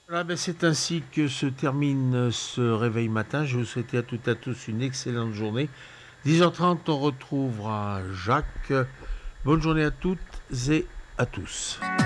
Voilà, ben, c'est ainsi que se termine ce réveil matin. Je vous souhaite à toutes et à tous une excellente journée. 10h30, on retrouvera Jacques. Bonne journée à toutes et à tous.